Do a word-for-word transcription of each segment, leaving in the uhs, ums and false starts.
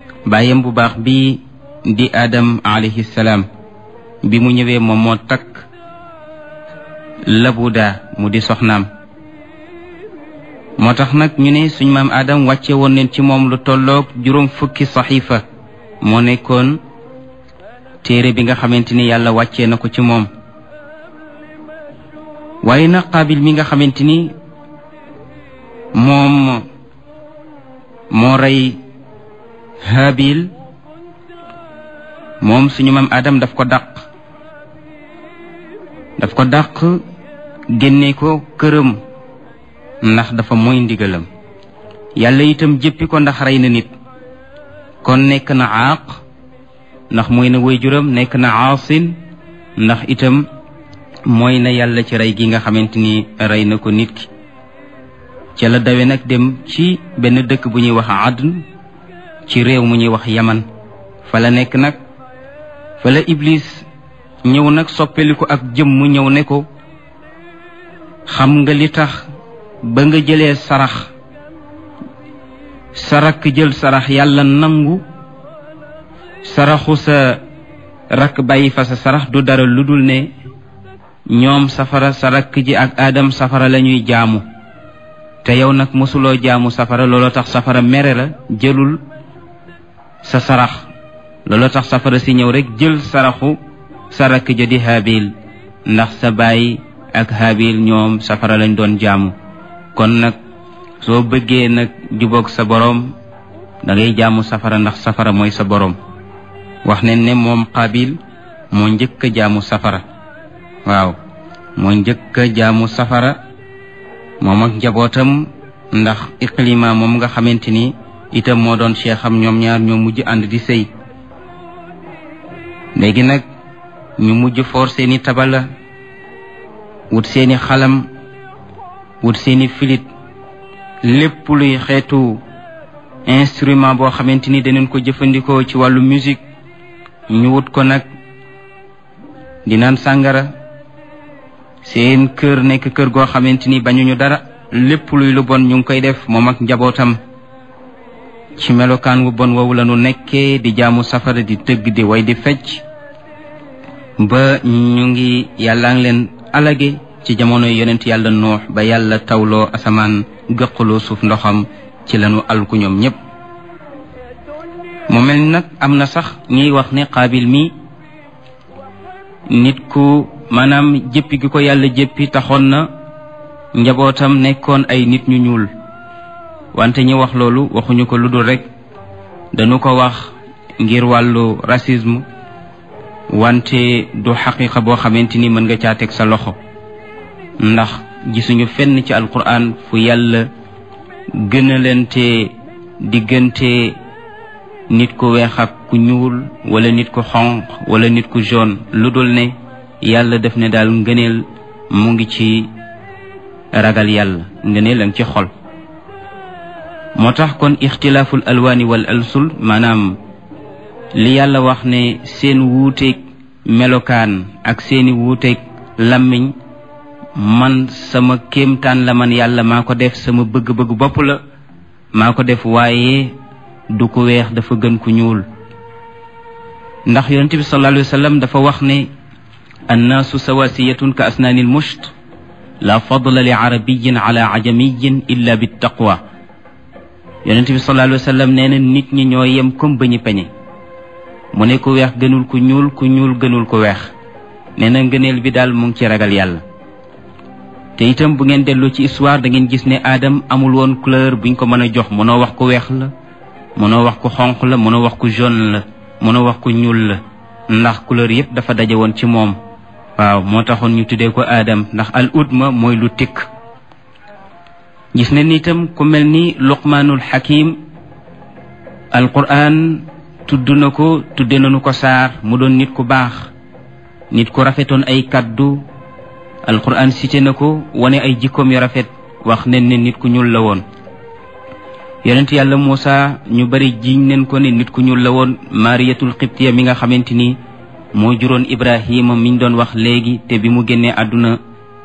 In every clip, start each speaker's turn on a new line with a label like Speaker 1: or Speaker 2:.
Speaker 1: bàyyam bu baax bi di Adam alayhi salaam bi mu ñëwee moom moo takk Labuda mu di soxnaam. moo tax nag ñu ne suñ maam Adam wàcce woon neen ci moom lu tolloog juróom fukki saxiifa moo nekkoon téere bi nga xamante ni yàlla wàccee na ko ci moom. waaye nag Qaabil mi nga xamante ni moom moo rey Haabil moom suñu maam Adam daf ko dàq daf ko dàq génne ko këram ndax dafa mooy ndigalam. yàlla itam jëppi ko ndax rey na nit kon nekk na aaq ndax mooy na waajuram, nekk na aasin ndax itam mooy na yàlla ci rey gi nga xamante ni rey na ko nit ki. ca la dawe nag dem ci benn dëkk bu ñuy wax Adn ci réew mu ñuy wax Yaman. fa la nekk nag fa la Iblis ñëw nag soppeliku ak jëm mu ñëw ne ko xam nga li tax ba nga jëlee sarax sa rakk jël sarax yàlla nangu saraxu sa rakk bàyyi fa sa sarax du dara lu dul ne ñoom safara sa rakk ji ak Adam safara la ñuy jaamu te yow nag mosuloo jaamu safara looloo tax safara mere la jëlul sa sarax looloo tax safara si ñëw rek jël saraxu sa rakk ja di Haabil ndax sa baay ak Haabil ñoom safara lañ doon jaamu. kon nag soo bëggee nag jubóog sa boroom da ngay jaamu safara ndax safara mooy sa boroom. wax ne ne moom Qaabil moo njëkk a jaamu safara waaw moo njëkk a jaamu safara moom ak njabootam ndax Iqlima moom nga xamante ni itam moo doon seexam ñoom ñaar ñoo mujj ànd di sëy. léegi nag ñu mujj foor seeni tabala wut seeni xalam wut seeni filit lépp luy xeetu instrument boo xamante ni danañ ko jëfandikoo ci wàllu musique ñu wut ko nag di naan sàngara. seen kër nekk kër goo xamante ni bañuñu dara lépp luy lu bon ñu ngi koy def moom ak njabootam. ci melokaan wu bon woowu la nu nekkee di jaamu safara di tëgg di way di fecc ba ñu ngi yàlla ngi leen alage ci jamono yonent yàlla Nuux ba yàlla tawloo asamaan gëqaloo suuf ndoxam ci lañu alku ñoom ñépp. mu mel ni nag am na sax ñuy wax ne Qaabil mi nit ku maanaam jëppi gi ko yàlla jëppi taxoon na njabootam nekkoon ay nit ñu ñuul wante ñi wax loolu waxuñu ko lu dul rekk dañu ko wax ngir wàllu racisme wante du xaqiqa boo xamante ni mën nga caa teg sa loxo ndax gisuñu fenn ci alquran fu yàlla gënalante diggante nit ku weex ak ku ñuul wala nit ku xonq wala nit ku jaune lu dul ne yàlla def ne daal ngëneel mu ngi ci ragal yàlla ngëneel a ngi ci xol. moo tax kon ixtilaaful alwaani wal alsul maanaam li yàlla wax ne seen wuuteeg melokaan ak seeni wuuteeg làmmiñ man sama kéemtaan la man yàlla maa ko def sama bëgg-bëgg bopp la maa ko def waaye du ko weex dafa gën ku ñuul ndax yonent bi sallallahu alayhi wa sallam dafa wax ne annaasu sawasiyatun ka asnaanil musht la fadla li arabiyin ala ajamiyin illa bi taqwa yonent bi sallallahu alayhi wa sallam nee na nit ñi ñoo yem comme ba ñu peñe mu ne ku weex gënul ku ñuul ku ñuul gënul ku weex nee na ngëneel bi daal mu ngi ci ragal yàlla. te itam bu ngeen delloo ci histoire da ngeen gis ne Adam amul woon couleur buñ ko mën a jox mënoo wax ku weex la mënoo wax ku xonq la mënoo wax ku jaune la mënoo wax ku ñuul la ndax couleur yépp dafa daje woon ci moom. waaw moo taxoon ñu tuddee ko Adam ndax al udma mooy lu tikk. gis ne ni itam ku mel ni Luqmaanul Hakim alquran tudd na ko tudde nañu ko saar mu doon nit ku baax nit ku rafetoon ay kaddu alquran cité na ko wane ay jikkoom yu rafet wax nen ne nit ku ñuul la woon. yonent yàlla Muusa ñu bari jiñ nen ko ne nit ku ñuul la woon. Mariyatul Qibtiya mi nga xamante ni moo juróon Ibrahima miñ doon wax léegi te bi mu génnee àdduna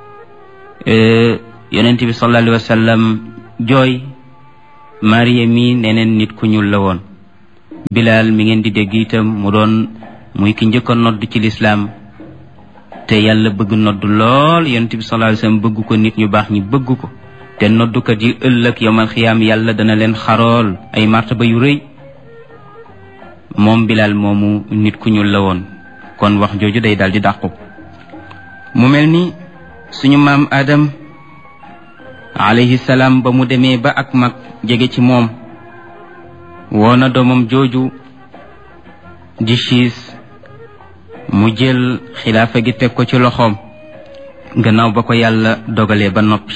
Speaker 1: yonent bi sallallahu alayhi wa sallam jooy Mariya mi neneen nit ku ñuul la woon. Bilaal mi ngeen di dégg itam mu doon muy ki njëkk a nodd ci lislaam te yàlla bëgg nodd lool yonent bi sallallahu alayhi wasallam bëgg ko, nit ñu baax ñi bëgg ko, te noddukat yi ëllëg yawmal xiyaam yàlla dana leen xarool ay martaba yu rëy. moom Bilaal moomu nit ku ñuul la woon, kon wax jooju day daal di dàqu. mu mel ni suñu maam Adam alayhi salaam ba mu demee ba ak mag jege ci moom woona doomam jooju di Siis mu jël xilaafa gi teg ko ci loxoom gannaaw ba ko yàlla dogalee ba noppi.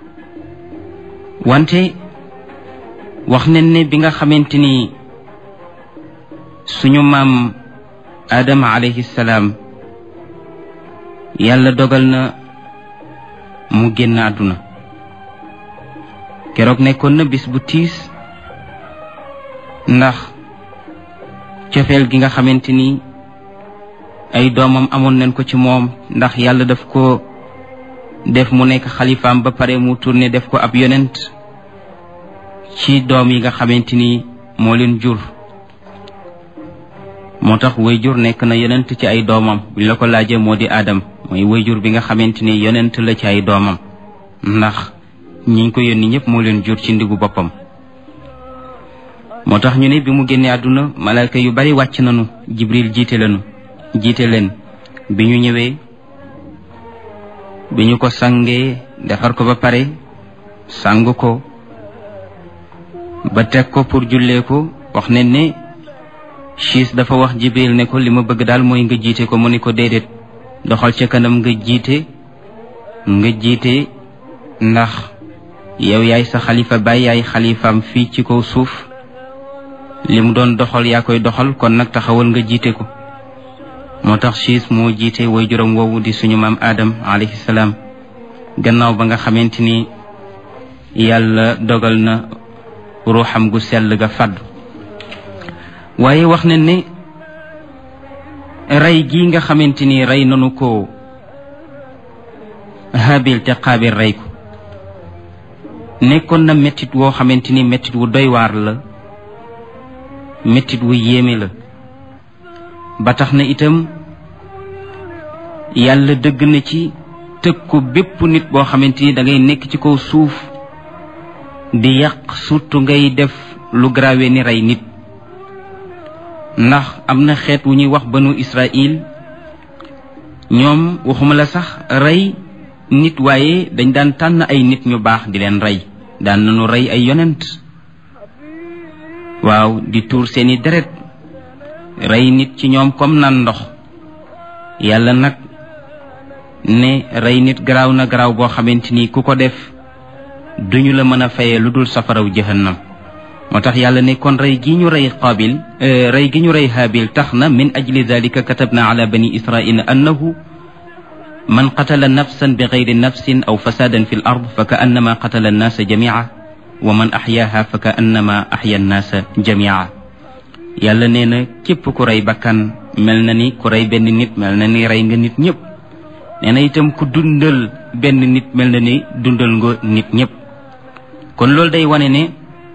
Speaker 1: wante wax nañ ne bi nga xamante ni suñu maam Adama alayhi salaam yàlla dogal na mu génn àdduna, keroog nekkoon na bis bu tiis ndax cofeel gi nga xamante ni ay doomam amoon nañ ko ci moom, ndax yàlla daf ko def mu nekk xalifaam ba pare mu tourné def ko ab yonent ci doom yi nga xamante ni moo leen jur. moo tax wayjur nekk na yonent ci ay doomam, buñ la ko laajee moo di Adam mooy wayjur bi nga xamante ni yonent la ci ay doomam, ndax ñi ko yónni ñëpp moo leen jur ci ndigu boppam. moo tax ñu ne bi mu génnee àdduna malaaka yu bari wàcc nañu, Jibril jiite lañu jiite leen bi ñu ñëwee bi ñu ko sangee defar ko ba pare sang ko ba teg ko pour jullee ko. wax ne ne Siis dafa wax Jibril ne ko li ma bëgg daal mooy nga jiite ko, mu ne ko déedéet, doxal ca kanam nga jiite nga jiite ndax yow yaay sa xalifa baay, yaay xalifaam fii ci kaw suuf, li mu doon doxal yaa koy doxal, kon nag taxawal nga jiite ko. moo tax Siis moo jiite waajuram woowu di suñu maam Adam alayhi salaam gannaaw ba nga xamante ni yàlla dogal na ruuxam gu sell ga fàddu. waaye wax nañ ne rey gi nga xamante ni rey nanu ko Haabil te Qaabil rey ko nekkoon na mettit woo xamante ni mettit wu doy waar la, mettit wu yéeme la. ba tax na itam yàlla dëgg na ci tëkku bépp nit boo xamante ni da ngay nekk ci kaw suuf di yàq, surtout ngay def lu grave ni rey nit. ndax am na xeet wu ñuy wax banu Israël, ñoom waxuma la sax rey nit, waaye dañ daan tànn ay nit ñu baax di leen rey, daan nañu rey ay yonent, waaw di tuur seeni deret, rey nit ci ñoom comme naan ndox. yàlla nag ne rey nit garaaw na garaaw boo xamante ni ku ko def duñu la mën a fayee lu dul safaraw jahannam. moo tax yàlla ne kon rey gi ñu rey Qaabil rey gi ñu rey Haabil tax na min ajli dalika katabna ala bani israila annahu man qatala nafsan bi gayri nafsin aw fasadan fi l ard fa ka annama qatala annaasa jamia wa man axyaaha fa ka annama axya annaasa jamia. yàlla nee na képp ku rey bakkan mel na ni ku rey benn nit, mel na ni rey nga nit ñëpp. nee na itam ku dundal benn nit mel na ni dundal nga nit ñëpp. kon loolu day wane ne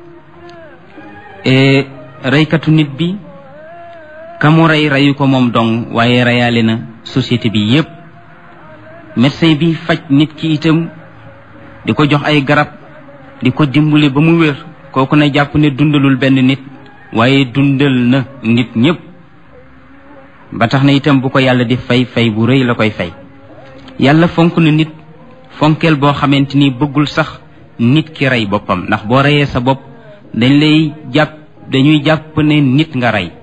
Speaker 1: reykatu nit bi ka mu rey reyu ko moom dong, waaye reyaale na société bi yépp. médecin bi faj nit ki itam di ko jox ay garab di ko dimbali ba mu wér, kooku na jàpp ne dundalul benn nit waaye dundal na nit ñépp. ba tax na itam bu ko yàlla di fay fay bu rëy la koy fay. yàlla fonk na nit fonkeel boo xamante ni bëggul sax nit ki rey boppam, ndax boo reyee sa bopp dañ lay jàpp dañuy jàpp ne nit nga rey.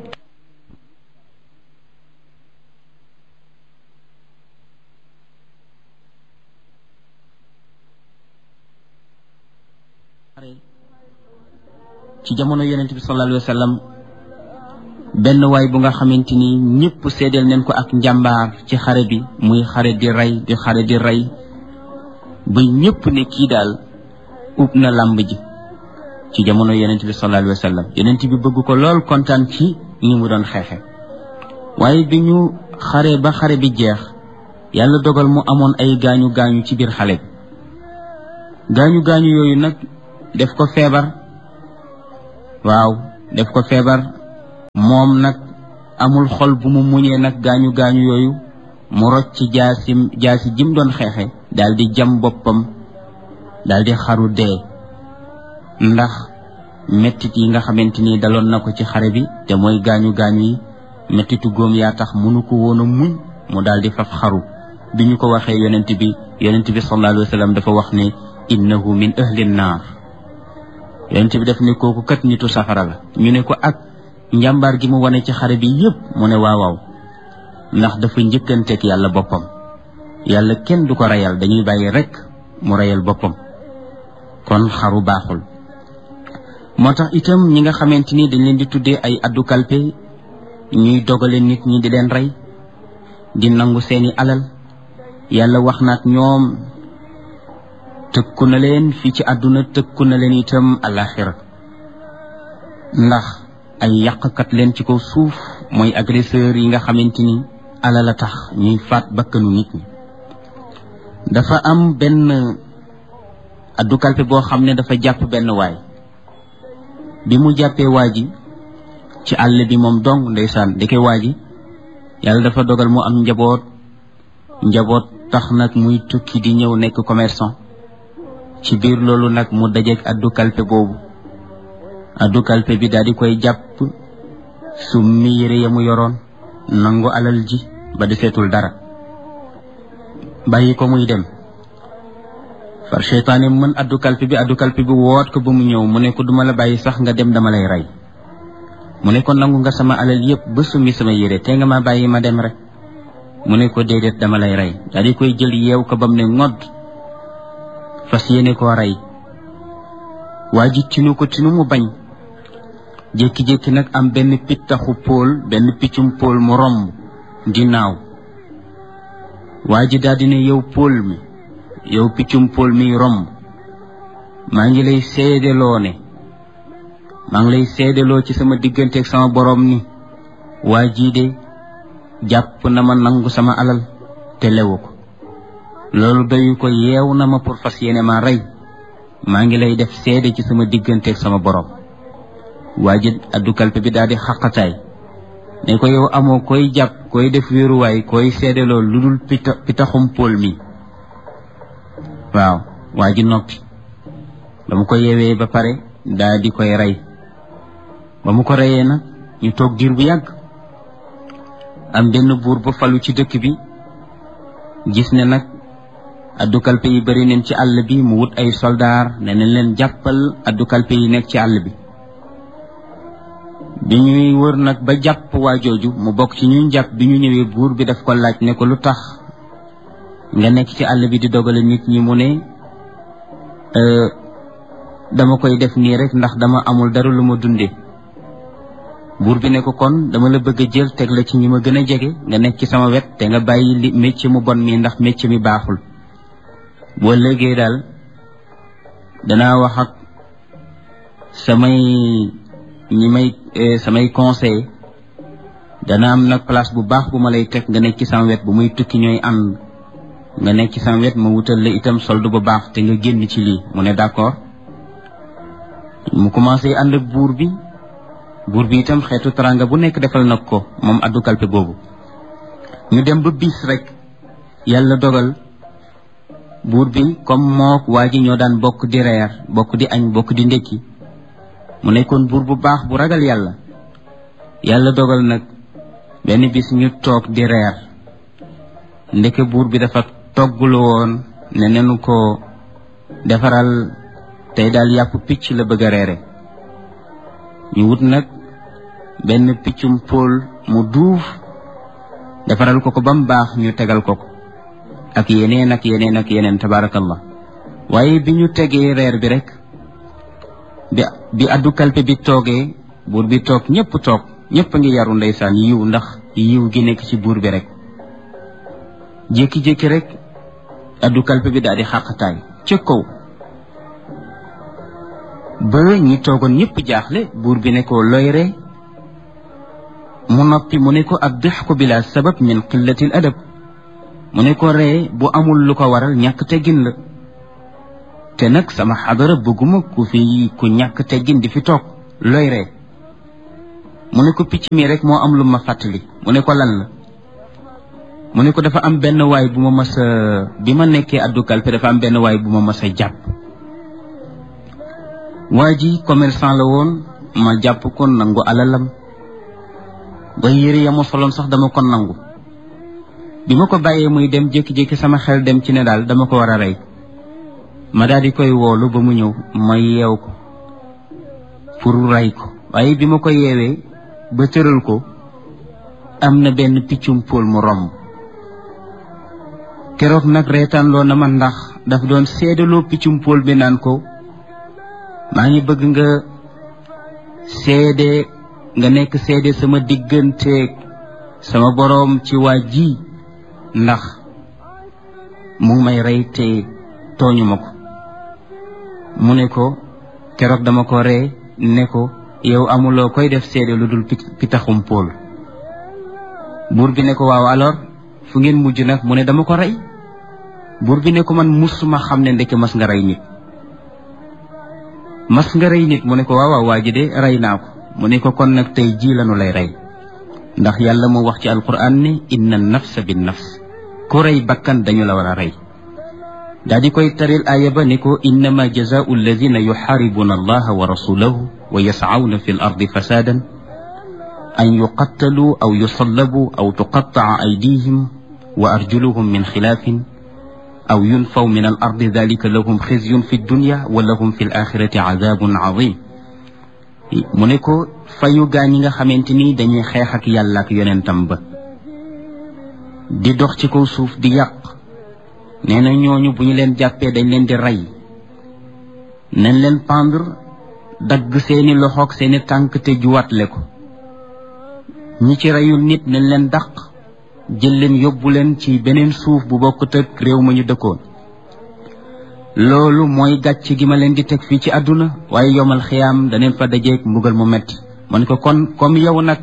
Speaker 1: ci jamono yonent bi sallallahu alayhi wa sallam benn waay bu nga xamante ni ñëpp seedeel nañ ko ak njàmbaar ci xare bi, muy xare di rey di xare di rey ba ñëpp ne kii daal ub na làmb ji ci jamono yonent bi sallallahu alayhi wa sallam. yonent bi bëgg ko lool, kontaan ci ni mu doon xeexe. waaye bi ñu xare ba xare bi jeex, yàlla dogal mu amoon ay gaañu gaañu ci biir xale bi. gaañu gaañu yooyu nag def ko feebar, waaw def ko feebar moom nag amul xol bu mu muñee nag gaañu gaañu yooyu mu rocc ci jaasim jaasi jim doon xeexe daal di jam boppam daal di xaru dee ndax mettit yi nga xamante ni daloon na ko ci xare bi te mooy gaañu gaañu yi mettitu góom yaa tax mënu ko woon a muñ mu daal di faf xaru bi ñu ko waxee yonent bi yonent bi sallallahu alayhi wa sallam dafa wax ne innahu min ahli naar yonent bi daf ne kooku kat nitu safara la ñu ne ko ak njàmbaar gi mu wane ci xare bi yépp mu ne waaw waaw ndax dafa njëkkanteeg yàlla boppam yàlla kenn du ko reyal dañuy bàyyi rekk mu reyal boppam kon xaru baaxul moo tax itam ñi nga xamante ni dañ leen di tuddee ay addu kalpe ñuy dogale nit ñi di leen rey di nangu seeni alal yàlla wax na ak ñoom tëkku na leen fii ci àdduna tëkku na leen itam alaxira ndax ay yàqkat leen ci kaw suuf mooy agresseur yi nga xamante ni alal a tax ñuy faat bakkanu nit ñi dafa am benn addu kalpe boo xam ne dafa jàpp benn waay bi mu jàppee waa ji ci àll bi moom dong ndeysaan deke waa ji yàlla dafa dogal mu am njaboot njaboot tax nag muy tukki di ñëw nekk commerçant ci biir loolu nag mu dajeek addu kalpe boobu addu kalpe bi daal di koy jàpp summi yére ya mu yoroon nangu alal ji ba deseetul dara bàyyi ko muy dem far seytaane mën addu kalpe bi addu kalpe bi woot ko ba mu ñëw mu ne ko duma la bàyyi sax nga dem dama lay rey mu ne ko nangu nga sama alal yépp ba summi sama yére te nga ma bàyyi ma dem rek mu ne ko déedéet dama lay rey daal di koy jël yeew ko ba mu ne ngodd fas yéene koo rey waa ji tinu ko tinu mu bañ jékki-jékki nag am benn pittaxu póol benn piccum póol mu romb di naaw waa ji daal di ne yow póol mi yow piccum póol mi romb maa ngi lay seedeloo ne maa ngi lay seedeloo ci sama digganteeg sama borom ni waa jii de jàpp na ma nangu sama alal te lewu ko loolu doyu ko yeew na ma pour fas yéene ma rey maa ngi lay def seede ci sama digganteeg sama borom waa ji addu kalpe bi daal di xaqataay ne ko yow amoo koy jàpp koy def wéeruwaay koy seedeloo lu dul pita pitaxum póol mi waaw waa ji noppi ba mu ko yeewee ba pare daal di koy rey ba mu ko reyee nag ñu toog diir bu yàgg am benn buur ba falu ci dëkk bi gis ne nag addu kalpe yi bari neen ci àll bi mu wut ay soldaar ne nañ leen jàppal addu kalpe yi nekk ci àll bi bi ñuy wër nag ba jàpp waa jooju mu bokk ci ñuy jàpp bi ñu ñëwee buur bi daf ko laaj ne ko lu tax nga nekk ci àll bi di dogale nit ñi mu ne dama koy def nii rek ndax dama amul dara lu ma dunde buur bi ne ko kon dama la bëgg a jël teg la ci ñi ma gën a jege nga nekk ci sama wet te nga bàyyi li métier mu bon mi ndax métier mi baaxul boo léegi daal danaa wax ak samay ñi may samay conseil dana am nag place bu baax bu ma lay teg nga nekk ci sama wet bu muy tukki ñooy ànd nga nekk ci sama wet ma wutal la itam solde bu baax te nga génn ci lii mu ne d'accord mu commencé ànd ak buur bi buur bi itam xeetu taranga bu nekk defal nag ko moom addu kalpe boobu ñu dem ba bis rek yàlla dogal buur bi comme mook waa ji ñoo daan bokk di reer bokk di añ bokk di ndekki mu nekkoon buur bu baax bu ragal yàlla yàlla dogal nag benn bis ñu toog di reer ndeke buur bi dafa toggulu woon ne nenu ko defaral tey daal yàpp picc la bëgg a reere ñu wut nag benn piccum póol mu duuf defaral ko ko ba mu baax ñu tegal ko ko ak yeneen ak yeneen ak yeneen tabaarakallah waaye bi ñu tegee reer bi rek bi bi addu kalpe bi toogee buur bi toog ñëpp toog ñëpp a ngi yaru ndeysaan yiw ndax yiw gi nekk ci buur bi rek jékki-jékki rek addu kalpe bi daal di xàqataay ca kaw ba ñi toogoon ñëpp jaaxle buur bi ne ko looy ree mu noppi mu ne ko ad dixku bila sabab min qillati al adab mu ne ko ree bu amul lu ko waral ñàkk teggin la te nag sama xadara bëgguma ku fi ku ñàkk teggin di fi toog looy ree mu ne ko picc mi rek moo am lu ma fàttali. mu ne ko lan la mu ne ko dafa am benn waay bu ma mas a bi ma nekkee addu kalpe dafa am benn waay bu ma mas a jàpp. waa ji commerçant la woon, ma jàpp ko nangu alalam ba yére ya ma soloon sax dama ko nangu. bi ma ko bàyyee muy dem jékki-jékki sama xel dem ci ne daal dama ko war a rey. ma daal di koy woolu ba mu ñëw ma yeew ko pour rey ko. waaye bi ma ko yeewee ba tëral ko am na benn piccum pool mu romb. keroog nag reetaan loo na ma ndax daf doon seedaloo piccum pool bi naan ko maa ngi bëgg nga seede nga nekk seede sama digganteeg sama boroom ci waa ji ndax mu ngi may rey te tooñu ma ko. mu ne ko keroog dama ko ree ne ko yow amuloo koy def seede lu dul pitaxum pool. buur bi ne ko waaw alors fu ngeen mujj nag mu ne dama ko rey. buur bi ne ko man musuma xam ne ndeke mas nga rey nit mas nga rey nit mu ne ko waaw waaw waa ji de rey naa ko. mu ne ko kon nag tey ji lanu lay rey ndax yàlla moo wax ci alquran ne inna nafsa bin nafs ku rey bakkan dañu la war a rey. daa di koy taril aaya ba ne ko innama jazaau alladina yuxaaribuna allaha wa rasulahu wa yascawna fi l ardi fasaadan an yuqattalu aw yusallabu aw tuqattaca aydihim wa arjuluhum min xilaafin aw yunfaw min al ardi dalika lahum xizyun fi dunya wa lahum fi l axirati cadaabun cadim. mu ne ko fayu gaa ñi nga xamante ni dañuy xeex ak yàlla ak yonentam ba di dox ci kaw suuf di yàq. nee na ñooñu bu ñu leen jàppee dañ leen di rey nañ leen pendre dagg seeni loxoog seeni tànk te juwatle ko. ñi ci reyul nit nañ leen dàq jël leen yóbbu leen ci beneen suuf bu bokkut ak réew ma ñu dëkkoon. loolu mooy gàcc gi ma leen di teg fii ci àdduna waaye yomal xiyaam daneen fa dajeeg mbugal mu metti. man ko kon comme yow nag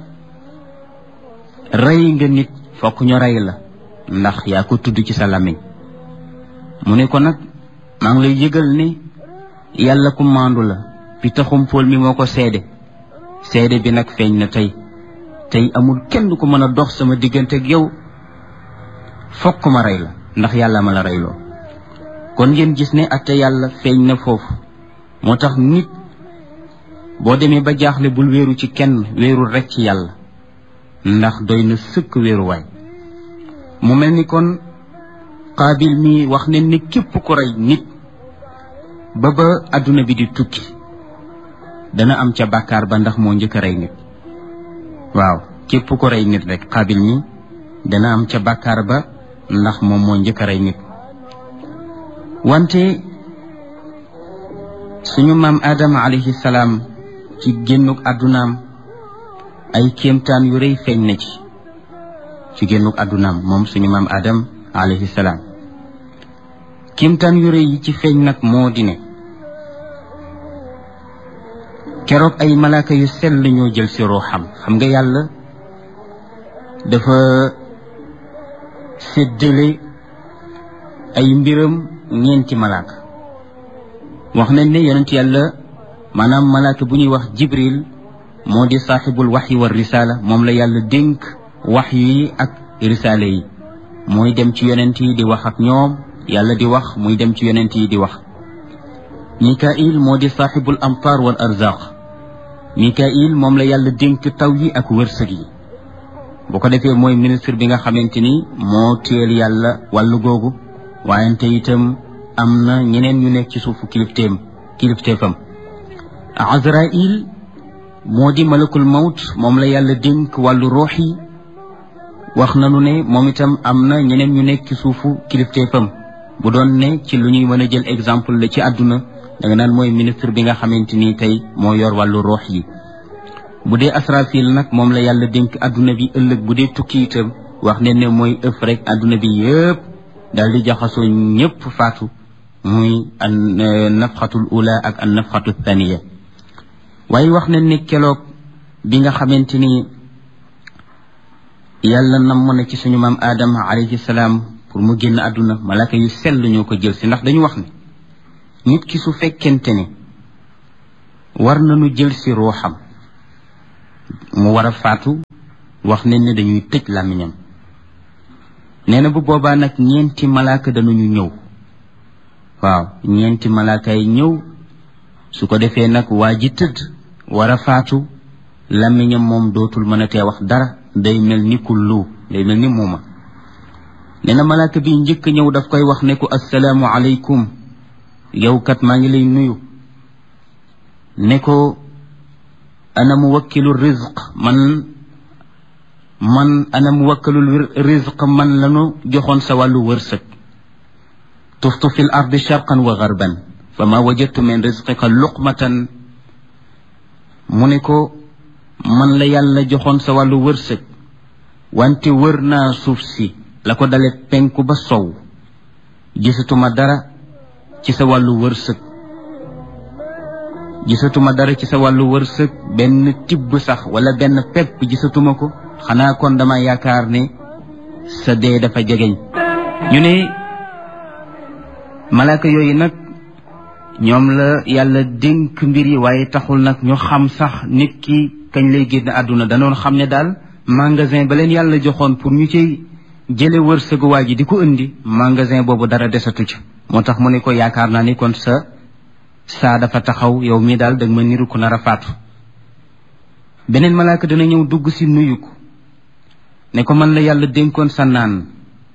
Speaker 1: rey nga nit fokk ñu rey la ndax yaa ko tudd ci sa làmmiñ. mu ne ko nag maa ngi lay yëgal ne yàlla ku maandu la pitaxum pool mi moo ko seede seede bi nag feeñ na tey tey amul kenn ku mën a dox sama diggante ak yow fokk ma rey la ndax yàlla ma la reyloo. kon ngeen gis ne atte yàlla feeñ na foofu. moo tax nit boo demee ba jaaxle bul wéeru ci kenn wéerul rek ci yàlla ndax doy na sëkk wéeruwaay. mu mel ni kon Qaabil mi wax ne ni képp ku rey nit ba ba adduna bi di tukki dana am ca bàkkaar ba ndax moo njëkk a rey nit. waaw képp ku rey nit rek Qaabil mi dana am ca bàkkaar ba ndax moom moo njëkk a rey nit. wante suñu maam Adama alayhi salaam ci génnuk addunaam ay kéemtaan yu rëy feeñ na ci ci génnuk addunaam moom suñu maam Adam alayhi salaam. kéemtaan yu rëy yi ci feeñ nag moo di ne keroog ay malaaka yu sell ñoo jël si ruuxam. xam nga yàlla dafa séddale ay mbiram ñeenti malaaka. wax nañ ne yonent yàlla maanaam malaaka bu ñuy wax jibril moo di saaxibul waxyi wa risaala moom la yàlla dénk wax yi ak risaale yi. mooy dem ci yonent yi di wax ak ñoom yàlla di wax muy dem ci yonent yi di wax. mikail moo di saaxibul amtaar wal arzaq. mikail moom la yàlla dénk taw yi ak wërsëg yi. bu ko defee mooy ministre bi nga xamante ni moo téel yàlla wàllu googu. waayante itam am na ñeneen ñu nekk ci suufu kilifteem kilifteefam. azrail moo di malakul mawt moom la yàlla dénk wàllu ruux yi. wax nanu ne moom itam am na ñeneen ñu nekk ci suufu kilifteefam. bu doon ne ci lu ñuy mën a jël exemple la ci àdduna da nga naan mooy ministre bi nga xamante ni tey moo yor wàllu ruux yi. bu dee asrafil nag moom la yàlla dénk àdduna bi ëllëg bu dee tukki itam wax ne ne mooy ëf rek àdduna bi yëpp daal di jaxasoo ñëpp faatu muy an nafxatul ula ak an nafxatu thaniya. waaye wax ne ne keloog bi nga xamante ni yàlla namm na ci suñu maam Adama alayhi salaam pour mu génn àdduna malaaka yu sell ñoo ko jël si ndax dañu wax ne nit ki su fekkente ne war nañu jël si ruuxam mu war a faatu wax nañ ne dañuy tëj làmmiñam nee na bu boobaa nag ñeenti malaaka dañuñu ñëw waaw ñeenti malaaka yi ñëw su ko defee nag waa ji tëdd war a faatu làmmiñam moom dootul mën a tee wax dara day mel ni kullu day mel ni muuma nee na malaaka bi njëkk ñëw daf koy wax ne ko assalaamu aleykum yow kat maa ngi lay nuyu ne ko ana muwakkilu rizq man man ana muwakkilu rizq man lanu joxoon sa wàllu wërsëg tuftu fi l ardi sharqan wa garban fa ma wajadtu min rizqika luqmatan mu ne ko man la yàlla joxoon sa wàllu wërsëg wante wër naa suuf si la ko dale penku ba sow gisatuma dara ci sa wàllu wërsëg gisatuma dara ci sa wàllu wërsëg benn tibb sax wala benn pepp gisatuma ko xanaa kon dama yaakaar ne sa dee dafa jegeñ ñu ne malaaka yooyu nag ñoom la yàlla dénk mbir yi waaye taxul nag ñu xam sax nit ki kañ lay génn àdduna danoon xam ne daal magasin ba leen yàlla joxoon pour ñu ci jële wërsëgu waa ji di ko indi magasin boobu dara desatu ci moo tax mu ne ko yaakaar naa ni kon sa saa dafa taxaw yow mii daal danga ma niru ko nar a faatu beneen malaaka dana ñëw dugg si nuyu ko ne ko man la yàlla dénkoon sa naan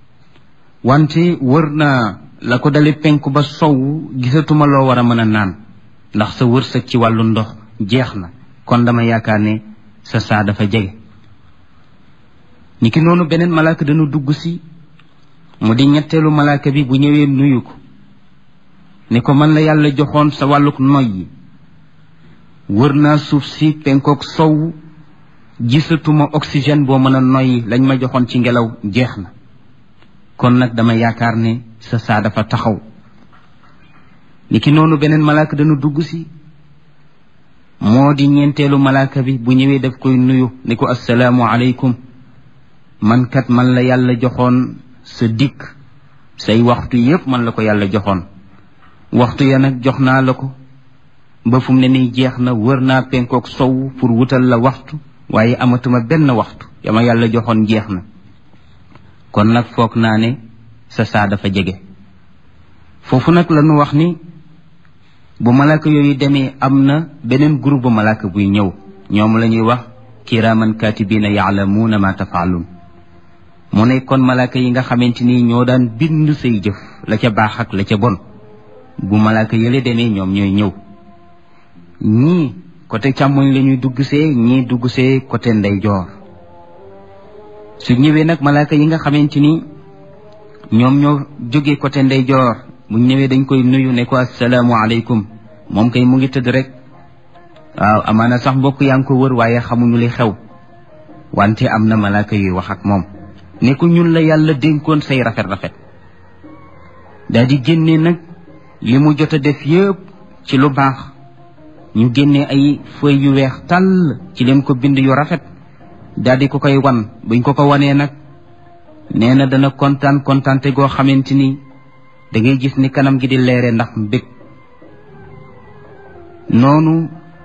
Speaker 1: wante wër naa la ko dale penku ba sow gisatuma loo war a mën a naan ndax sa wërsëg ci wàllu ndox jeex na kon dama yaakaar ne sa saa dafa jege niki noonu beneen malaaka dana dugg si mu di ñetteelu malaaka bi bu ñëwee nuyu ko ne ko man la yàlla joxoon sa wàlluk noyyi wër naa suuf si penkook sow gisatuma oxygène boo mën a noyyi lañ ma joxoon ci ngelaw jeex na kon nag dama yaakaar ne sa saa dafa taxaw niki noonu beneen malaaka dana dugg si moo di ñeenteelu malaaka bi bu ñëwee daf koy nuyu ne ko assalaamu aleykum man kat man la yàlla joxoon sa dikk say waxtu yépp man la ko yàlla joxoon waxtu ya nag jox naa la ko ba fu mu ne nii jeex na wër naa penkook sow pour wutal la waxtu waaye amatuma benn waxtu yama yàlla joxoon jeex na kon nag foog naa ne sa saa dafa jege foofu nag la ñu wax ni bu malaaka yooyu demee am na beneen groupe bu malaaka buy ñëw ñoom la ñuy wax kiraaman kaatibiina yaalamuuna ma tafaaluun mu ne kon malaaka yi nga xamante ni ñoo daan bind say jëf la ca baax ak la ca bon bu malaaka yële demee ñoom ñooy ñëw ñii côté càmmoñ la ñuy dugg see ñii dugg see côté ndeyjoor su ñëwee nag malaaka yi nga xamante ni ñoom ñoo jógee côté ndeyjoor bu ñëwee dañ koy nuyu ne ko assalaamu aleykum moom kay mu ngi tëdd rek waaw amaana sax mbokk yaa ngi ko wër waaye xamuñu li xew wante am na malaaka yuy wax ak moom ne ko ñun la yàlla dénkoon say rafet rafet daal di génne nag li mu jot a def yëpp ci lu baax ñu génne ay feuilles yu weex tàll ci leen ko bind yu rafet daal di ko koy wan buñ ko ko wanee nag nee na dana kontaan kontaante goo xamante ni da ngay gis ni kanam gi di leere ndax mbég noonu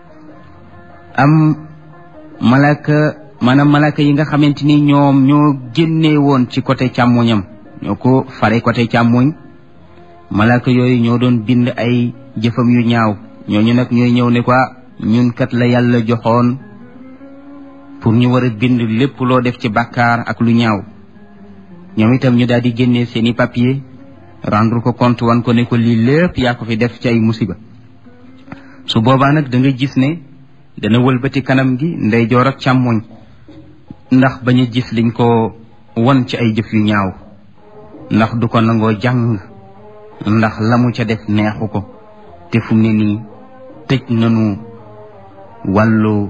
Speaker 1: am malaaka maanaam malaaka yi nga xamante ni ñoom ñoo génnee woon ci côté càmmoñam ñoo ko fare côté càmmoñ malaaka yooyu ñoo doon bind ay jëfam yu ñaaw ñooñu nag ñooy ñëw ne ko ñun kat la yàlla joxoon pour ñu war a bind lépp loo def ci bàkkaar ak lu ñaaw ñoom itam ñu daal di génnee seeni papier rendre ko compte wan ko ne ko lii lépp yaa ko fi def ci ay musiba su boobaa nag da nga gis ne dana wëlbati kanam gi ndeyjoor ak càmmoñ ndax bañ a gis liñ ko won ci ay jëf yu ñaaw ndax du ko nangoo jàng ndax la mu ca def neexu ko te fu mu ne nii tëj nanu wàllu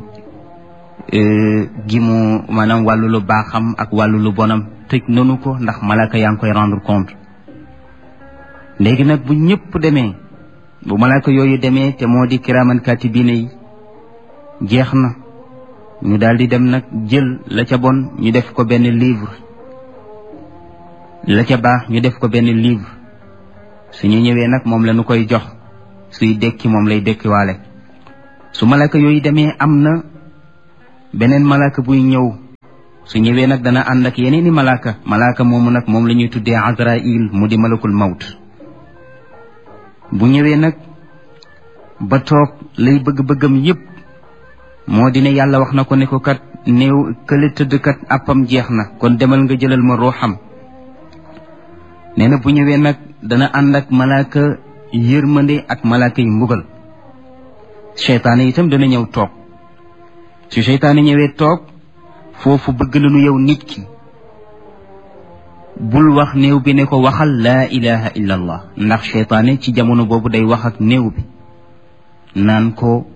Speaker 1: gi mu maanaam wàllu lu baaxam ak wàllu lu bonam tëj nanu ko ndax malaaka yaa ngi koy rendre compte léegi nag bu ñëpp demee bu malaaka yooyu demee te moo di kiraaman kaatibiina yi jeex na ñu daal di dem nag jël la ca bon ñu def ko benn livre la ca baax ñu def ko benn livre suñu ñëwee nag moom la ñu koy jox suy dekki moom lay dekkiwaale su malaaka yooyu demee am na beneen malaaka buy ñëw su ñëwee nag dana ànd ak yeneeni malaaka malaaka moomu nag moom la ñuy tuddee Azraïl mu di malakul mawt bu ñëwee nag ba toog lay bëgg-bëggam yépp moo di ne yàlla wax na ko ne ko kat néew kële tëdd kat àppam jeex na kon demal nga jëlal ma ruuxam nee na bu ñëwee nag dana ànd ak malaaka yërmande ak malaaka yi mbugal seytaane itam dana ñëw toog su seytaane ñëwee toog foofu bëgg nañu yow nit ki bul wax néew bi ne ko waxal laa ilaha illa allah ndax seytaane ci jamono boobu day wax ak néew bi naan ko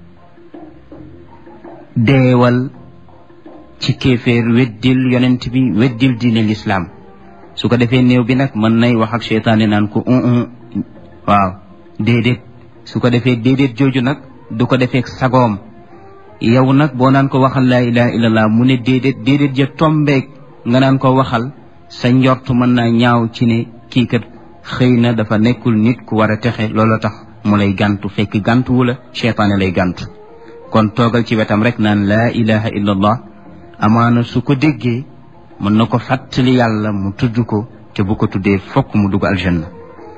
Speaker 1: deewal ci kéeféer weddil yonent bi weddil diine lislaam su ko defee néew bi nag mën nay wax ak seytaane naan ko un un waaw déedéet su ko defee déedéet jooju nag du ko defee sagoom yow nag boo naan ko waxal laa ilaha illallah mu ne déedéet déedéet ja tombeeg nga naan ko waxal sa njort mën naa ñaaw ci ne kii kat xëy na dafa nekkul nit ku war a texe loolu tax mu lay gàntu fekk gàntuwu la seytaane lay gàntu kon toogal ci wetam rek naan laa ilaha illallah amaana su ko déggee mën na ko fàttali yàlla mu tudd ko te bu ko tuddee fokk mu dugg aljanna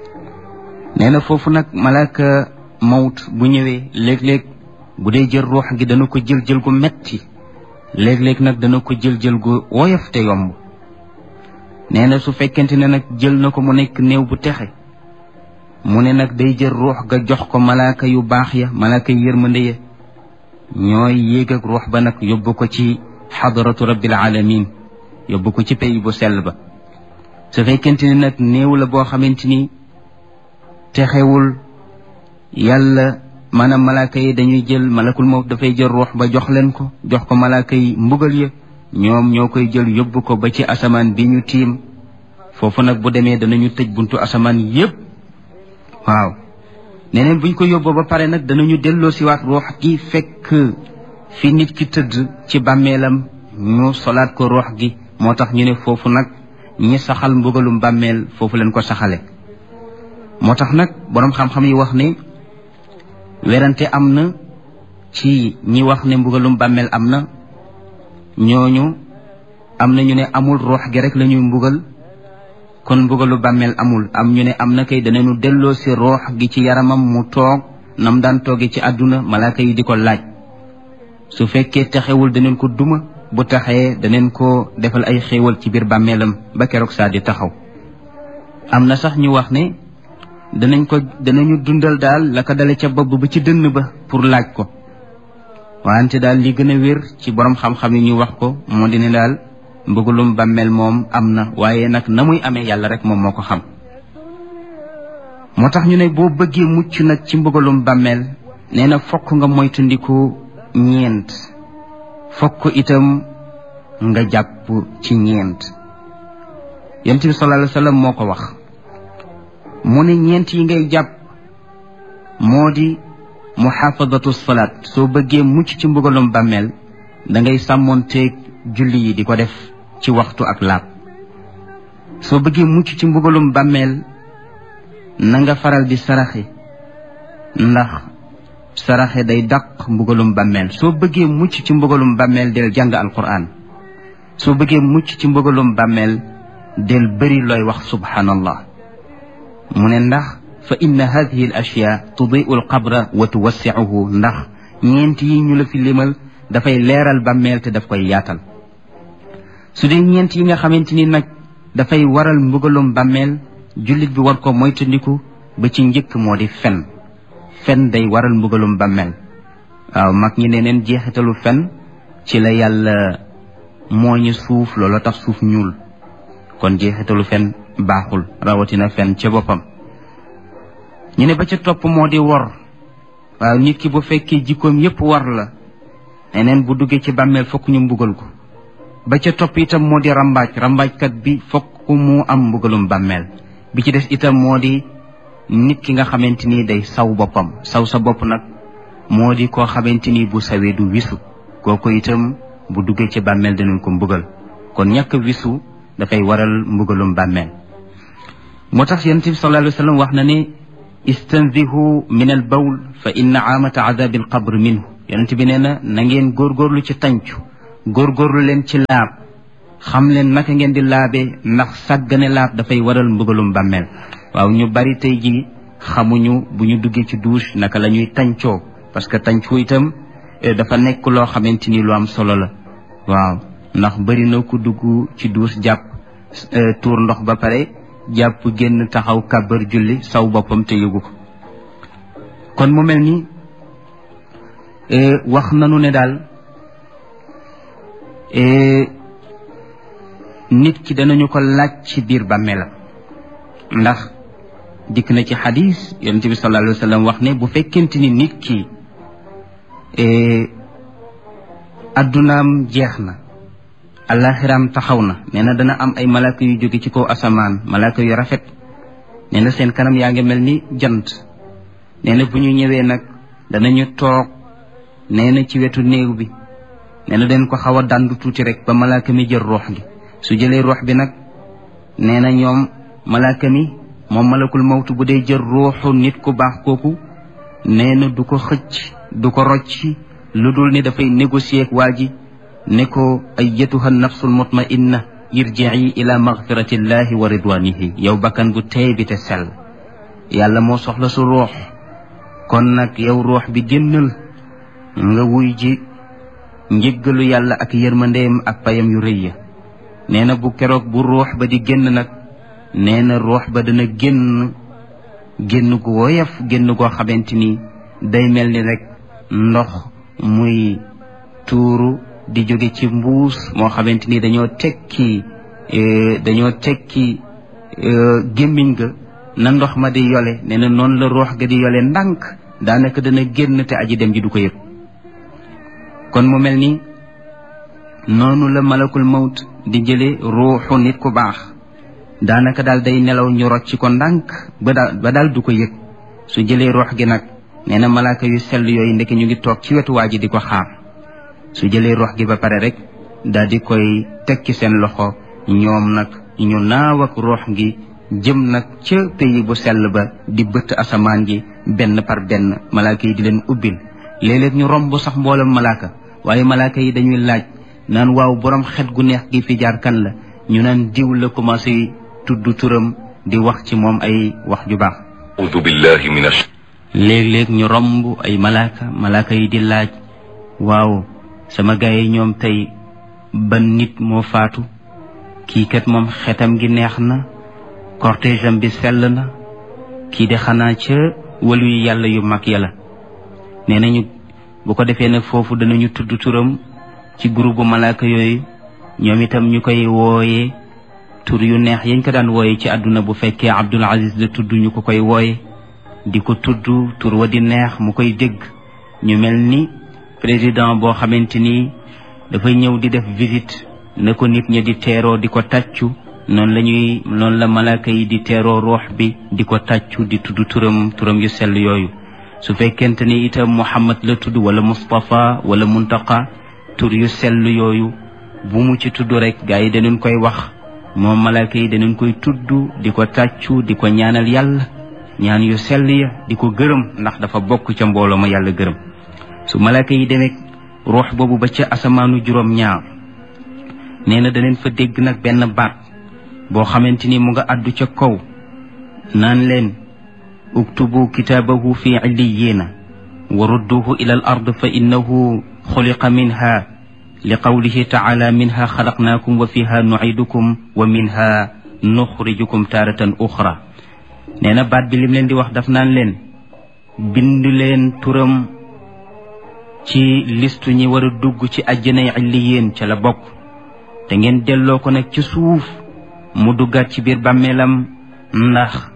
Speaker 1: nee na foofu nag malaaka mawt bu ñëwee léeg-léeg bu dee jël ruux gi dana ko jël jël gu metti léeg-léeg nag dana ko jël jël gu woyof te yomb nee na su fekkente ne nag jël na ko mu nekk néew bu texe mu ne nag day jël ruux ga jox ko malaaka yu baax ya malaaka yu yërmande ya ñooy yéeg ak ruux ba nag yóbbu ko ci xadaratu rabbil alamin yóbbu ko ci pays bu sell ba su fekkente ne nag néew la boo xamante ni texewul yàlla maanaam malaaka yi dañuy jël malakul mawt dafay jël ruux ba jox leen ko jox ko malaaka yi mbugal ya ñoom ñoo koy jël yóbbu ko ba ci asamaan bi ñu tiim foofu nag bu demee danañu tëj buntu asamaan yépp waaw neneen buñ ko yóbboo ba pare nag danañu delloo si waat ruux gi fekk fi nit ki tëdd ci bàmmeelam ñu solaat ko ruux gi moo tax ñu ne foofu nag ñi saxal mbugalum bàmmeel foofu leen ko saxale moo tax nag boroom xam-xam yi wax ne werante am na ci ñi wax ne mbugalum bàmmeel am na ñooñu am na ñu ne amul ruux gi rek la ñuy mbugal kon mbugalu bàmmeel amul am ñu ne am na kay danañu delloo si ruux gi ci yaramam mu toog nam daan tooge ci àdduna malaaka yi di ko laaj su fekkee taxewul daneen ko duma bu taxee daneen ko defal ay xéewal ci biir bàmmeelam ba keroog saa di taxaw am na sax ñu wax ne danañ ko danañu dundal daal la ko dale ca bopp ba ci dënn ba pour laaj ko wante daal li gën a wér ci borom xam-xam yi ñu wax ko moo di ne daal mbëggalum bàmmeel moom am na waaye nag na muy amee yàlla rek moom moo ko xam moo tax ñu ne boo bëggee mucc nag ci mbëggalum bàmmeel nee na fokk nga moytandiku ñeent fokk itam nga jàpp ci ñeent yonent bi sallallahu alayhi wa sallam moo ko wax mu ne ñeent yi ngay jàpp moo di muhaafadatu salaat soo bëggee mucc ci mbugalum bàmmeel da ngay sàmmoonteeg julli yi di ko def ci waxtu ak laab soo bëggee mucc ci mbugalum bàmmeel na nga faral di saraxe ndax saraxe day dàq mbugalum bàmmeel soo bëggee mucc ci mbugalum bàmmeel del jàng alquran soo bëggee mucc ci mbugalum bàmmeel del bëri looy wax subhanallah mu ne ndax fa inna hadihi al ashya tudiu al qabra wa tuwassiuhu ndax ñeent yi ñu la fi limal dafay leeral bàmmeel te daf koy yaatal su dee ñeent yi nga xamante ni nag dafay waral mbugalum bàmmeel jullit bi war ko moytandiku ba ci njëkk moo di fen fen day waral mbugalum bàmmeel waaw mag ñi ne neen jeexitalu fen ci la yàlla mooñu suuf loolu tax suuf ñuul kon jeexitalu fen baaxul rawatina fen ca boppam ñu ne ba ca topp moo di wor waaw nit ki bu fekkee jikkoom yépp war la neneen bu duggee ci bàmmeel fokk ñu mbugal ko ba ca topp itam moo di rambaaj rambaajkat bi fokk mu am mbugalum bàmmeel bi ci des itam moo di nit ki nga xamante ni day saw boppam saw sa bopp nag moo di koo xamante ni bu sawee du wisu kooku itam bu duggee ci bàmmeel danañ ko mbugal kon ñàkk wisu dafay waral mbugalum bàmmeel moo tax yonent bi sallallahu alayhi wa sallam wax na ne istanzihu min al bawl fa inna aamata adabi al qabr minhu yonent bi nee na na ngeen góorgóorlu ci tàncu góorgóorlu leen ci laab xam leen naka ngeen di laabee ndax sàggane laab dafay waral mbugalum bàmmeel waaw ñu bari tey ji xamuñu bu ñu duggee ci douche naka la ñuy tàncoo parce que tàncu itam dafa nekk loo xamante ni lu am solo la waaw ndax bari na ku dugg ci douche jàpp tuur ndox ba pare jàpp génn taxaw kàbbar julli saw boppam te yëgu ko kon mu mel ni wax nanu ne daal nit ki danañu ko laaj ci biir bàmmeelam ndax dikk na ci xadis yonent bi sallallahu alayhi wa sallam wax ne bu fekkente ni nit ki addunaam jeex na alaxiraam taxaw na nee na dana am ay malaaka yu jóge ci kaw asamaan malaaka yu rafet nee na seen kanam yaa ngi mel ni jant nee na bu ñu ñëwee nag danañu toog nee na ci wetu néew bi nee na den ko xaw a dàndu tuuti rek ba malaaka mi jël ruux gi su jëlee ruux bi nag nee na ñoom malaaka mi moom malakul mawtu bu dee jël ruuxu nit ku baax kooku nee na du ko xëcc du ko rocc lu dul ni dafay négocier ak waa ji ne ko ayyatuha nafsul mutmainna irji'i ila maghfiratillahi wa ridwanihi yow bakkan gu teey bi te sell yàlla moo soxla su ruux kon nag yow ruux bi génnal nga wuy ji njëggalu yàlla ak yërmandeem ak payam yu rëy ya nee na bu keroog bu ruux ba di génn nag nee na ruux ba dana génn génn gu woyof génn goo xamante ni day mel ni rek ndox muy tuuru di jóge ci mbuus moo xamante ni dañoo tekki dañoo tekki gémmiñ ga na ndox ma di yole nee na noonu la ruux ga di yole ndànk daanaka dana génn te aji dem ji du ko yëg kon mu mel ni noonu la malakul mawt di jële ruuxu nit ku baax daanaka daal day nelaw ñu rocc ko ndànk ba daal ba daal du ko yëg su jëlee ruux gi nag nee na malaaka yu sell yooyu ndeke ñu ngi toog ci wetu waa ji di ko xaar su jëlee ruux gi ba pare rek daal di koy teg ci seen loxo ñoom nag ñu naaw ak ruux gi jëm nag ca pays bu sell ba di bëtt asamaan gi benn par benn malaaka yi di leen ubbil léeg-léeg ñu romb sax mboolam malaaka waaye malaaka yi dañuy laaj naan waaw borom xet gu neex gi fi jaar kan la ñu naan diw la commencé tudd turam di wax ci moom ay wax ju baax
Speaker 2: a'uudu billahi minash
Speaker 1: léeg-léeg ñu romb ay malaaka malaaka yi di laaj waaw sama gaay yi ñoom tey ban nit moo faatu kii kat moom xetam gi neex na cortège am bi sell na kii de xanaa ca walu yu yàlla yu mag yàlla nee nañu bu ko defee nag foofu danañu tudd turam ci groupe malaaka yooyu ñoom itam ñu koy wooyee tur yu neex yañ ko daan wooye ci àdduna bu fekkee Abdul Aziz la tudd ñu ko koy wooye di ko tudd tur wa di neex mu koy dégg ñu mel ni président boo xamante ni dafay ñëw di def visite na ko nit ñi di teeroo di ko tàccu noonu la ñuy noonu la malaaka yi di teeroo ruux bi di ko tàccu di tudd turam turam yu sell yooyu su fekkente ni itam Muhammad la tudd wala Mustafa wala Muntaqa tur yu sell yooyu bu mu ci tudd rek gaa yi danañ koy wax moom malaaka yi danañ koy tudd di ko tàccu di ko ñaanal yàlla ñaan yu sell ya di ko gërëm ndax dafa bokk ca mbooloo ma yàlla gërëm su malaaka yi demee ruux boobu ba ca asamaanu juróom ñaar nee na daneen fa dégg nag benn baat boo xamante ni mu nga àddu ca kaw naan leen uktubu kitaabahu fi illiyiina wa rudduhu ila al ard fa innahu xuliqa minha li qawlihi taala minha xalaqnaakum wa fiha nucidukum wa minha nuxrijukum taaratan uxra nee na baat bi lim leen di wax daf naan leen bind leen turam ci listu ñi war a dugg ci àjjanay illiyeen ca la bokk te ngeen delloo ko nag ci suuf mu duggaat ci biir bàmmeelam ndax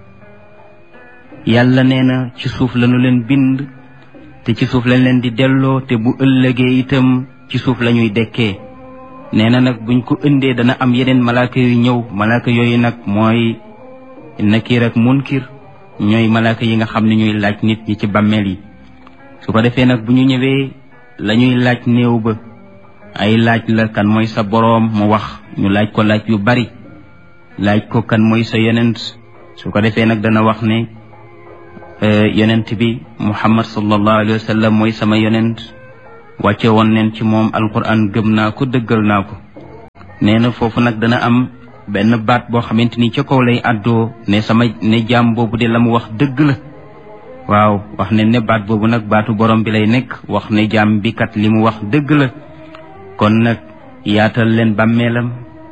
Speaker 1: yàlla nee na ci suuf lañu leen bind te ci suuf lañ leen di delloo te bu ëllëgee itam ci suuf la ñuy dekkee nee na nag buñ ko ëndee dana am yeneen malaaka yu ñëw malaaka yooyu nag mooy nakiir ak munkir ñooy malaaka yi nga xam ne ñuy laaj nit ñi ci bàmmeel yi su ko defee nag bu ñu ñëwee la ñuy laaj néew ba ay laaj la kan mooy sa boroom mu wax ñu laaj ko laaj yu bari laaj ko kan mooy sa yonent su ko defee nag dana wax ne yonent bi Muhammad sallallahu alayhi wa sallam mooy sama yonent wàcce woon neen ci moom alquran gëm naa ko dëggal naa ko nee na foofu nag dana am benn baat boo xamante ni ca kaw lay àddoo ne sama ne jaam boobu de la mu wax dëgg la waaw wax ne ne baat boobu nag baatu borom bi lay nekk wax ne jaam bi kat li mu wax dëgg la kon nag yaatal leen bàmmeelam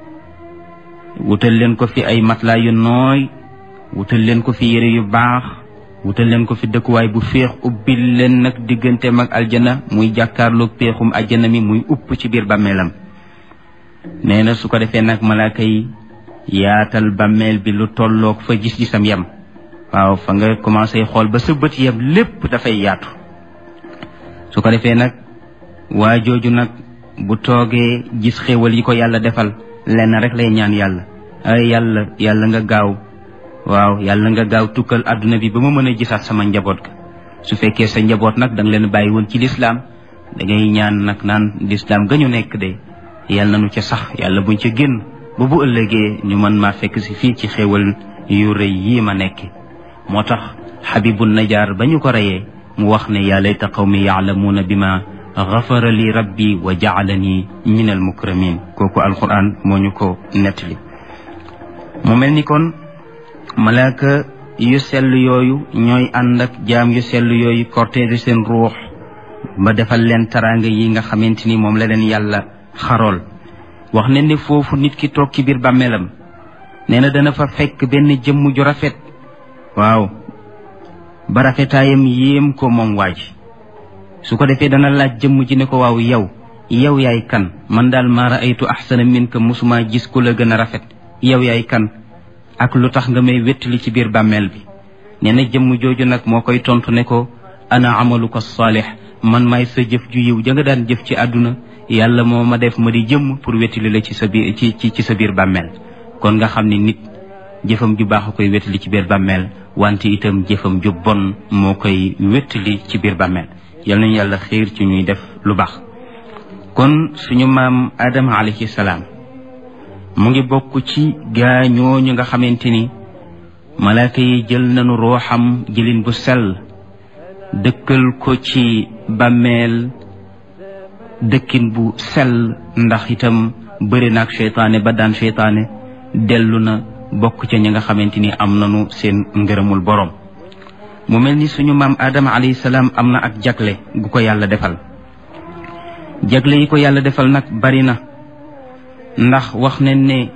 Speaker 1: wutal leen ko fi ay matelas yu nooy wutal leen ko fi yére yu baax wutal leen ko fi dëkkuwaay bu féex ubbil leen nag digganteem ak aljana muy jàkkaarloog péexum aljana mi muy upp ci biir bàmmeelam nee na su ko defee nag malaaka yi yaatal bàmmeel bi lu tolloog fa gis-gisam yam waaw fa nga commencé xool ba sa bët yam lépp dafay yaatu su ko defee nag waa jooju nag bu toogee gis xéewal yi ko yàlla defal lenn rek lay ñaan yàlla ay yàlla yàlla nga gaaw waaw yàlla nga gaaw tukkal adduna bi ba ma mën a gisaat sama njaboot ga su fekkee sa njaboot nag da nga leen bàyyi woon ci lislaam da ngay ñaan nag naan lislaam ga ñu nekk de yàlla nañu ca sax yàlla buñ ca génn ba bu ëllëgee ñu mën maa fekk si fii ci xéewal yu rëy yii ma nekk moo tax xabibul najaar ba ñu ko reyee mu wax ne yaa layta qawmi yaalamuuna bi ma gafara li rabbi wa jaalani min al mukramin kooku alquran moo ñu ko nettali mu mel ni kon malaaka yu sell yooyu ñooy ànd ak jaam yu sell yooyu cortège seen ruux ba defal leen taraanga yi nga xamante ni moom la leen yàlla xarool wax ne ne foofu nit ki toog ci biir bàmmeelam nee na dana fa fekk benn jëmm ju rafet waaw ba rafetaayam yéem ko moom waaj su ko defee dana laaj jëmm ji ne ko waaw yow yow yaay kan man daal maa raaytu ahsana minka musuma gis ku la gën a rafet yow yaay kan ak lu tax nga may wéttali ci biir bàmmeel bi nee na jëmm jooju nag moo koy tontu ne ko ana amaluka saalih man maay sa jëf ju yiw ja nga daan jëf ci àdduna yàlla moo ma def ma di jëmm pour wéttali la ci sa biir ci ci ci sa biir bàmmeel kon nga xam ne nit jëfam ju baax a koy wéttali ci biir bàmmeel wante itam jëfam ju bon moo koy wéttali ci biir bàmmeel yal nañu yàlla xiir ci ñuy def lu baax kon suñu maam Adama alayhi salaam mu ngi bokk ci gaa ñooñu nga xamante ni malaaka yi jël nañu rooxam jëlin bu sell dëkkal ko ci bàmmeel dëkkin bu sell ndax itam bëri na ak seytaane ba daan seytaane dellu na bokk ca ñi nga xamante ni am nañu seen ngërëmul borom mu mel ni suñu maam Adama alayhi salaam am na ak jagle gu ko yàlla defal jagle yi ko yàlla defal nag bari na ndax wax nañ ne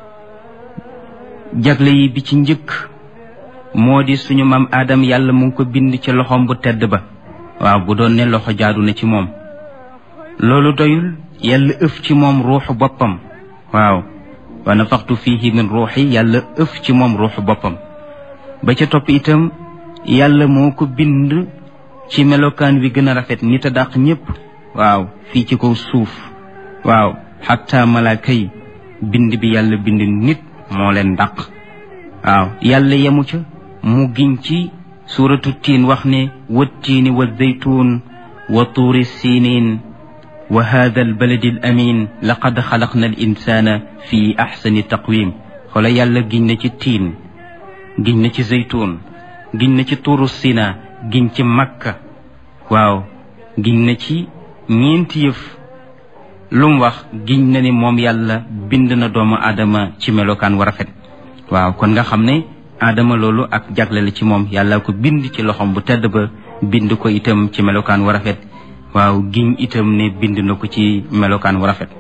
Speaker 1: jagle yi bi ci njëkk moo di suñu maam Adam yàlla mu ngi ko bind ci loxoom bu tedd ba waaw bu doon ne loxo jaadu na ci moom loolu doyul yàlla ëf ci moom ruuxu boppam waaw wa nafaxtu fiihi min ruuxi yàlla ëf ci moom ruuxu boppam ba ca topp itam yàlla moo ko bind ci melokaan wi gën a rafet nit a dàq ñépp waaw fii ci kaw suuf waaw xatta malaaka yi bind bi yàlla bind nit moo leen dàq waaw yàlla yemu ca mu giñ ci suuratu tiin wax ne wattiini wa zaytuun wa tuuri siiniin wa haada al baladi al amin laqad xalaqna al insaana fi axsani taqwim xoola yàlla giñ na ci tiin giñ na ci zaytuun giñ na ci tuuru sina giñ ci makka waaw giñ na ci ñeenti yëf lu mu wax giñ na ni moom yàlla bind na doomu aadama ci melokaan wa rafet waaw kon nga xam ne aadama loolu ak jagle la ci moom yàlla ko bind ci loxom bu tedd ba bind ko itam ci melokaan wa rafet waaw giñ itam ne bind na ko ci melokaan wa rafet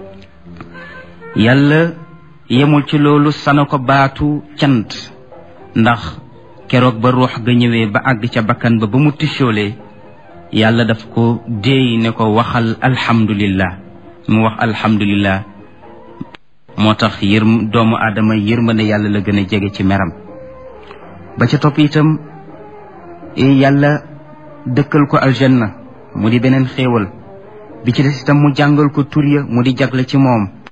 Speaker 1: yàlla yemul ci loolu sana ko baatu cant ndax keroog ba ruux ga ñëwee ba àgg ca bakkan ba ba mu tisoolee yàlla daf ko déey ne ko waxal alhamdulillah mu wax alhamdulillah moo tax yër doomu aadama yërmande yàlla la gën a jege ci meram ba ca topp itam yàlla dëkkal ko aljanna mu di beneen xéewal bi ci des itam mu jàngal ko tur ya mu di jagle ci moom